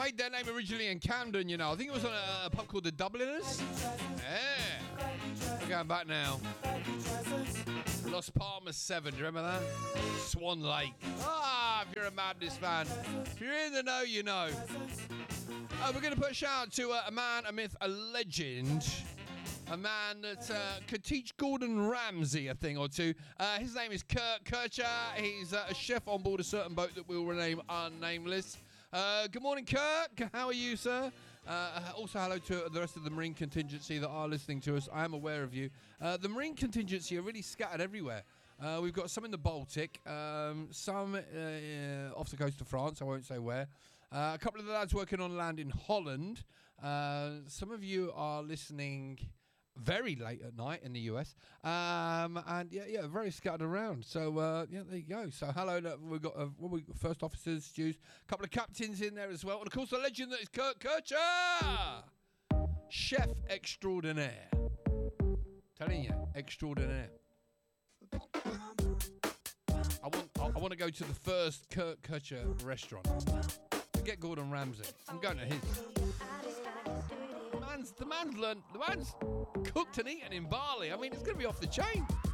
made their name originally in Camden, you know. I think it was on a pub called the Dubliners. Yeah. We're going back now. Los Palmas 7, do you remember that? Swan Lake. If you're a Madness fan. If you're in the know, you know. We're going to put a shout out to a man, a myth, a legend. A man that could teach Gordon Ramsay a thing or two. His name is Kurt Kircher. He's a chef on board a certain boat that we'll rename unnameless. Good morning, Kurt. How are you, sir? Also, hello to the rest of the Marine contingency that are listening to us. I am aware of you. The Marine contingency are really scattered everywhere. We've got some in the Baltic, some off the coast of France. I won't say where. A couple of the lads working on land in Holland. Some of you are listening very late at night in the US, and yeah, very scattered around. So there you go. So hello, we've got first officers, stews, a couple of captains in there as well, and of course the legend that is Kurt Kircher, chef extraordinaire. Telling you, extraordinaire. I want to go to the first Kurt Kircher restaurant. Forget Gordon Ramsay. I'm going to his. The man's cooked and eaten in Bali. I mean, it's going to be off the chain.